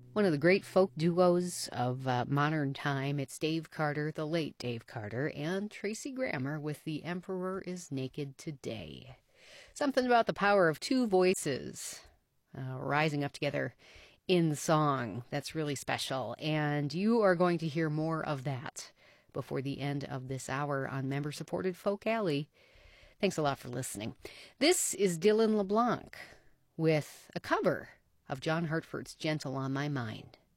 One of the great folk duos of modern time. It's Dave Carter, the late Dave Carter, and Tracy Grammer with The Emperor is Naked Today. Something about the power of two voices rising up together in song that's really special. And you are going to hear more of that before the end of this hour on member-supported Folk Alley. Thanks a lot for listening. This is Dylan LeBlanc with a cover of John Hartford's Gentle on My Mind.